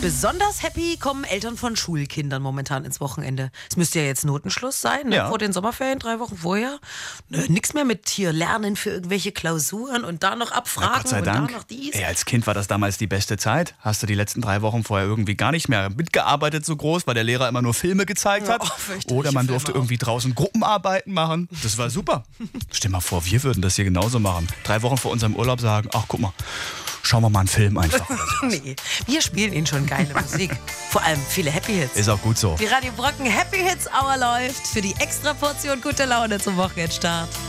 Besonders happy kommen Eltern von Schulkindern momentan ins Wochenende. Es müsste ja jetzt Notenschluss sein, ne? Ja. Vor den Sommerferien, 3 Wochen vorher. Nix mehr mit hier lernen für irgendwelche Klausuren und da noch abfragen Gott sei und Dank. da noch dies. Ey, als Kind war das damals die beste Zeit. Hast du die letzten 3 Wochen vorher irgendwie gar nicht mehr mitgearbeitet so groß, weil der Lehrer immer nur Filme gezeigt hat. Fürchterliche Oder man durfte Filme auch. irgendwie draußen Gruppenarbeiten machen. Das war super. Stell mal vor, wir würden das hier genauso machen. 3 Wochen vor unserem Urlaub sagen, ach guck mal, schauen wir mal einen Film einfach. Oder so. Nee, wir spielen ihnen schon geile Musik. Vor allem viele Happy Hits. Ist auch gut so. Die Radio Brocken Happy Hits Hour läuft für die Extraportion gute Laune zum Wochenendstart.